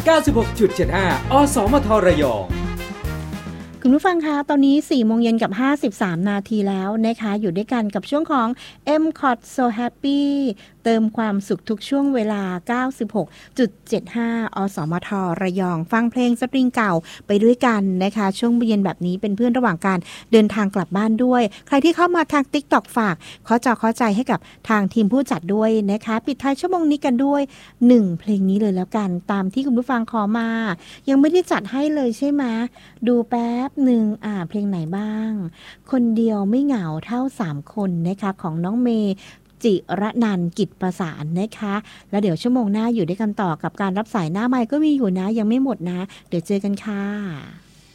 96.75 อสมทระยองคุณผู้ฟังคะตอนนี้ 4:53 นาทีแล้วนะคะอยู่ด้วยกันกับช่วงของ MCOT So Happy เติมความสุขทุกช่วงเวลา 96.75 อสมทระยองฟังเพลงสตริงเก่าไปด้วยกันนะคะช่วงเย็นแบบนี้เป็นเพื่อนระหว่างการเดินทางกลับบ้านด้วยใครที่เข้ามาทาง TikTok ฝากขอใจให้กับทางทีมผู้จัดด้วยนะคะปิดท้ายชั่วโมงนี้กันด้วย1เพลงนี้เลยแล้วกันตามที่คุณผู้ฟังขอมายังไม่ได้จัดให้เลยใช่ไหมดูแป๊บหนึ่งเพลงไหนบ้างคนเดียวไม่เหงาเท่า3คนนะคะของน้องเมย์จิระนันท์กิจประสานนะคะแล้วเดี๋ยวชั่วโมงหน้าอยู่ด้วยกันต่อกับการรับสายหน้าไมค์ก็มีอยู่นะยังไม่หมดนะเดี๋ยวเจอกันค่ะ